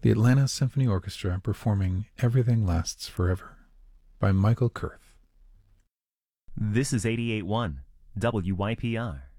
The Atlanta Symphony Orchestra performing Everything Lasts Forever by Michael Kurth. This is 88.1 WYPR.